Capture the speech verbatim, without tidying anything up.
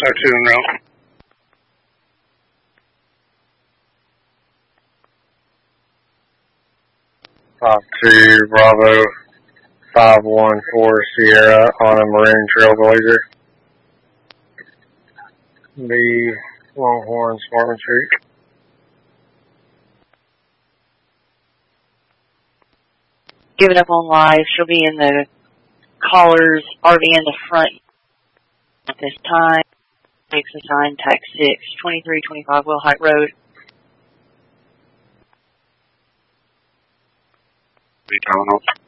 oh two en route. five two Bravo five one four Sierra on a Maroon Trailblazer. The Longhorn Spartan Street. Give it up on live. She'll be in the caller's R V in the front at this time. Takes the sign, tax six, twenty-three twenty-five Wilhite Road. The terminals.